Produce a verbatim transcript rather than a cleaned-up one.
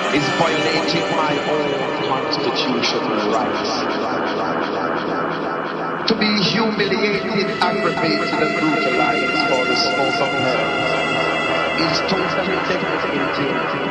is violating my own constitutional rights. To be humiliated, aggravated, and brutalized for the smoke of her is totally tempting.